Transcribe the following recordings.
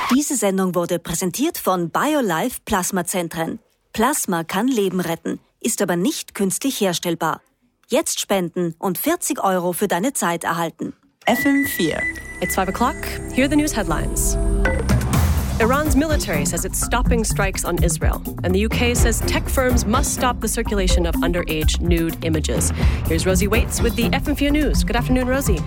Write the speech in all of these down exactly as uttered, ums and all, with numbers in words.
Diese Sendung wurde präsentiert von BioLife Plasmazentren. Plasma kann Leben retten, ist aber nicht künstlich herstellbar. Jetzt spenden und vierzig Euro für deine Zeit erhalten. F M vier. It's five o'clock. Here are the news headlines. Iran's military says it's stopping strikes on Israel, and the U K says tech firms must stop the circulation of underage nude images. Here's Rosie Waits with the F M four News. Good afternoon, Rosie.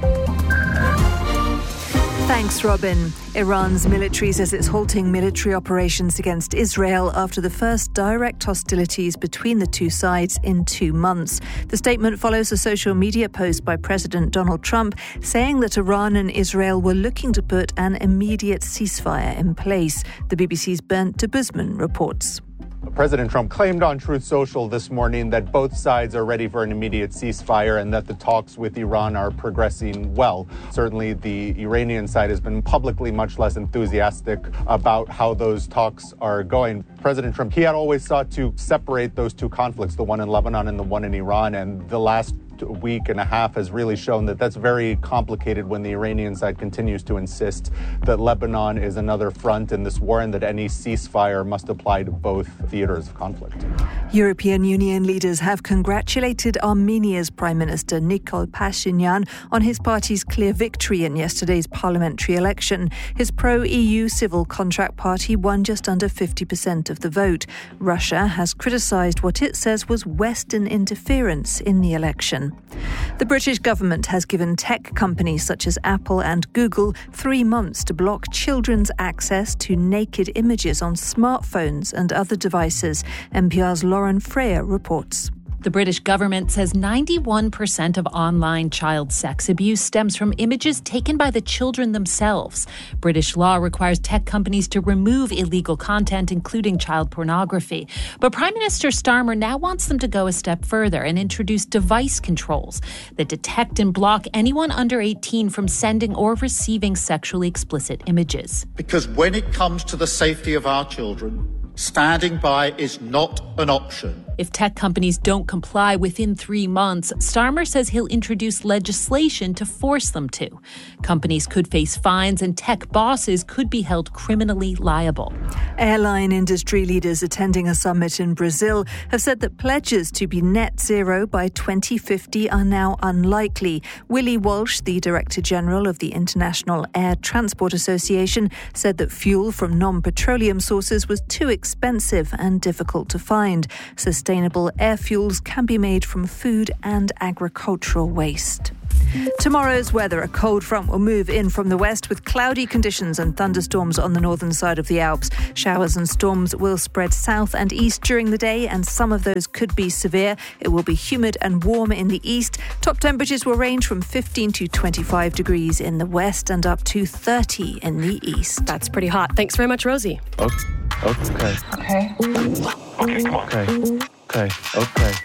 Thanks, Robin. Iran's military says it's halting military operations against Israel after the first direct hostilities between the two sides in two months. The statement follows a social media post by President Donald Trump saying that Iran and Israel were looking to put an immediate ceasefire in place. The B B C's Bernd de Busman reports. President Trump claimed on Truth Social this morning that both sides are ready for an immediate ceasefire and that the talks with Iran are progressing well. Certainly, the Iranian side has been publicly much less enthusiastic about how those talks are going. President Trump, he had always sought to separate those two conflicts, the one in Lebanon and the one in Iran, and the last week and a half has really shown that that's very complicated when the Iranian side continues to insist that Lebanon is another front in this war and that any ceasefire must apply to both theaters of conflict. European Union leaders have congratulated Armenia's Prime Minister Nikol Pashinyan on his party's clear victory in yesterday's parliamentary election. His pro-E U civil contract party won just under fifty percent of the vote. Russia has criticised what it says was Western interference in the election. The British government has given tech companies such as Apple and Google three months to block children's access to naked images on smartphones and other devices. N P R's Lauren Freyer reports. The British government says ninety-one percent of online child sex abuse stems from images taken by the children themselves. British law requires tech companies to remove illegal content, including child pornography. But Prime Minister Starmer now wants them to go a step further and introduce device controls that detect and block anyone under eighteen from sending or receiving sexually explicit images. Because when it comes to the safety of our children, standing by is not an option. If tech companies don't comply within three months, Starmer says he'll introduce legislation to force them to. Companies could face fines and tech bosses could be held criminally liable. Airline industry leaders attending a summit in Brazil have said that pledges to be net zero by twenty fifty are now unlikely. Willie Walsh, the Director General of the International Air Transport Association, said that fuel from non-petroleum sources was too expensive and difficult to find. Sustainable air fuels can be made from food and agricultural waste. Tomorrow's weather. A cold front will move in from the west with cloudy conditions and thunderstorms on the northern side of the Alps. Showers and storms will spread south and east during the day, and some of those could be severe. It will be humid and warm in the east. Top temperatures will range from fifteen to twenty-five degrees in the west and up to thirty in the east. That's pretty hot. Thanks very much, Rosie. Okay. Okay. Okay. Okay, come on. Okay. Okay. Okay.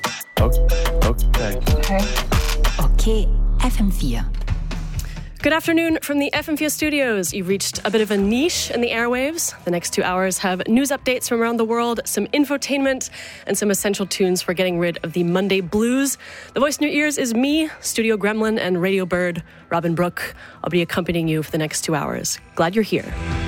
Okay. Okay. Okay. F M four. Good afternoon from the F M four studios. You've reached a bit of a niche in the airwaves. The next two hours have news updates from around the world, some infotainment, and some essential tunes for getting rid of the Monday blues. The voice in your ears is me, Studio Gremlin, and Radio Bird, Robin Brooke. I'll be accompanying you for the next two hours. Glad you're here.